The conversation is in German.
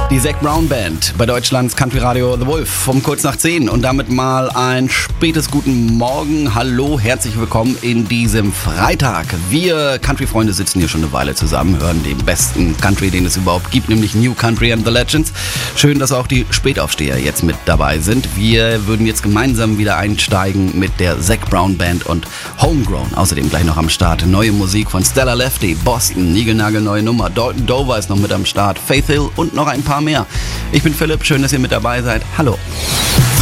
Die Zac Brown Band bei Deutschlands Country Radio The Wolf um kurz nach 10 und damit mal ein spätes Guten Morgen. Hallo, herzlich willkommen in diesem Freitag. Wir Country-Freunde sitzen hier schon eine Weile zusammen, hören den besten Country, den es überhaupt gibt, nämlich New Country and the Legends. Schön, dass auch die Spätaufsteher jetzt mit dabei sind. Wir würden jetzt gemeinsam wieder einsteigen mit der Zac Brown Band und Homegrown. Außerdem gleich noch am Start neue Musik von Stella Lefty, Boston, niegelnagelneue Nummer, Dalton Dover ist noch mit am Start, Faith Hill und noch ein paar mehr. Ich bin Philipp, schön, dass ihr mit dabei seid. Hallo.